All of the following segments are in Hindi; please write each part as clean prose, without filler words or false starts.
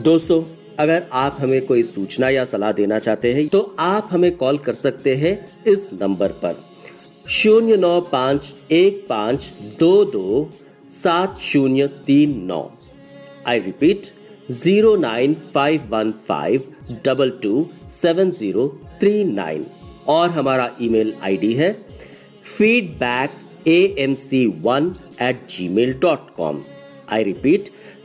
दोस्तों, अगर आप हमें कोई सूचना या सलाह देना चाहते हैं तो आप हमें कॉल कर सकते हैं इस नंबर पर 0951227039। आई रिपीट 09515227039 और हमारा ईमेल आईडी है feedbackAMC1@gmail.com। I repeat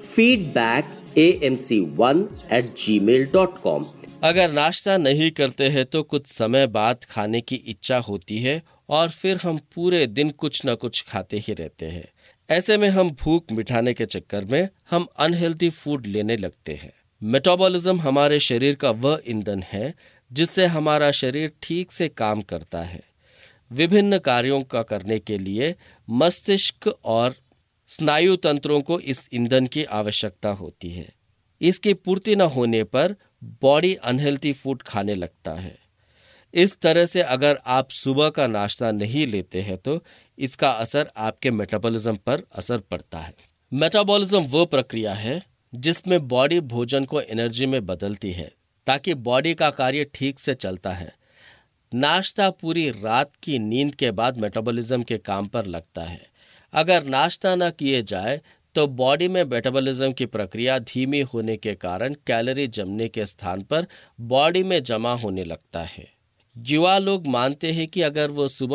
feedbackAMC1@gmail.com। अगर नाश्ता नहीं करते हैं तो कुछ समय बाद खाने की इच्छा होती है और फिर हम पूरे दिन कुछ न कुछ खाते ही रहते हैं। ऐसे में हम भूख मिटाने के चक्कर में हम अनहेल्दी फूड लेने लगते हैं। मेटाबॉलिज्म हमारे शरीर का वह ईंधन है जिससे हमारा शरीर ठीक से काम करता है। विभिन्न कार्यों का करने के लिए मस्तिष्क और स्नायु तंत्रों को इस ईंधन की आवश्यकता होती है। इसकी पूर्ति न होने पर बॉडी अनहेल्दी फूड खाने लगता है। इस तरह से अगर आप सुबह का नाश्ता नहीं लेते हैं तो इसका असर आपके मेटाबॉलिज्म पर असर पड़ता है। मेटाबॉलिज्म वो प्रक्रिया है जिसमें बॉडी भोजन को एनर्जी में बदलती है ताकि बॉडी का कार्य ठीक से चलता है। नाश्ता पूरी रात की नींद के बाद मेटाबॉलिज्म के काम पर लगता है। अगर नाश्ता न किए जाए तो बॉडी में मेटाबॉलिज्म की प्रक्रिया धीमी होने के कारण कैलोरी जमने के स्थान पर बॉडी में जमा होने लगता है। युवा लोग मानते हैं कि अगर वो सुबह